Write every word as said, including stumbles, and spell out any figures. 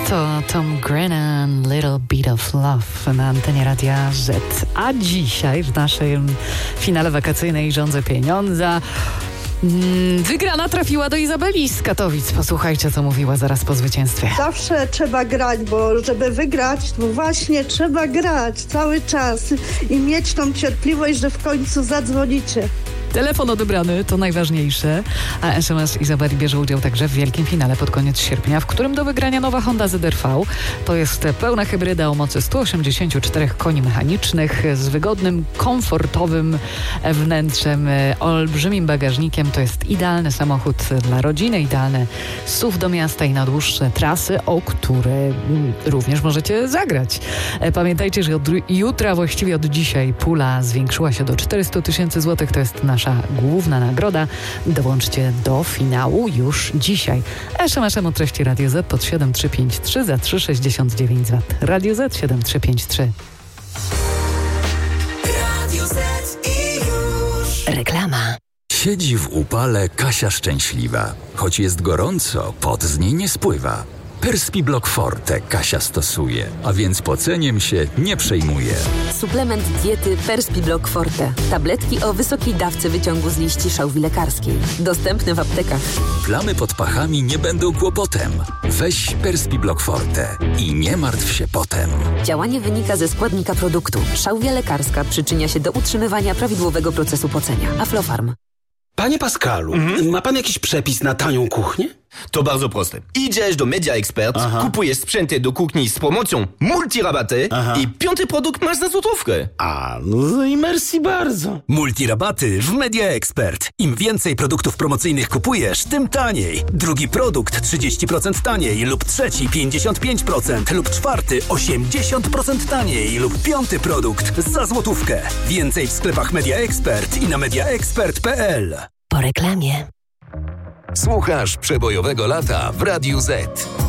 To Tom Grennan, Little Bit of Love na antenie Radia Z. A dzisiaj w naszym finale wakacyjnej Żądze Pieniądza wygrana trafiła do Izabeli z Katowic. Posłuchajcie, co mówiła zaraz po zwycięstwie. Zawsze trzeba grać, bo żeby wygrać, to właśnie trzeba grać cały czas i mieć tą cierpliwość, że w końcu zadzwonicie. Telefon odebrany to najważniejsze, a S M S Izabeli bierze udział także w wielkim finale pod koniec sierpnia, w którym do wygrania nowa Honda Z R V. To jest pełna hybryda o mocy sto osiemdziesiąt cztery koni mechanicznych z wygodnym, komfortowym wnętrzem, olbrzymim bagażnikiem. To jest idealny samochód dla rodziny, idealny S U V do miasta i na dłuższe trasy, o które również możecie zagrać. Pamiętajcie, że od jutra, właściwie od dzisiaj, pula zwiększyła się do czterysta tysięcy złotych. To jest nasza główna nagroda. Dołączcie do finału już dzisiaj. es em esem o treści Radio Z pod siedem trzy pięć trzy za trzy sześćdziesiąt dziewięć zł. Radio Z siedem trzy pięć trzy. Radio Z i już. Reklama. Siedzi w upale Kasia szczęśliwa. Choć jest gorąco, pot z niej nie spływa. Perspiblock Forte Kasia stosuje, a więc poceniem się nie przejmuje. Suplement diety Perspiblock Forte. Tabletki o wysokiej dawce wyciągu z liści szałwi lekarskiej. Dostępne w aptekach. Plamy pod pachami nie będą kłopotem. Weź Perspiblock Forte i nie martw się potem. Działanie wynika ze składnika produktu. Szałwia lekarska przyczynia się do utrzymywania prawidłowego procesu pocenia. Aflofarm. Panie Pascalu, mhm. ma pan jakiś przepis na tanią kuchnię? To bardzo proste. Idziesz do Media Expert, Aha. kupujesz sprzęty do kuchni z promocją multirabaty Aha. i piąty produkt masz za złotówkę. A, no i merci bardzo. Multirabaty w Media Expert. Im więcej produktów promocyjnych kupujesz, tym taniej. Drugi produkt trzydzieści procent taniej lub trzeci pięćdziesiąt pięć procent lub czwarty osiemdziesiąt procent taniej lub piąty produkt za złotówkę. Więcej w sklepach Media Expert i na mediaexpert kropka p l. Po reklamie. Słuchasz przebojowego lata w Radiu Z.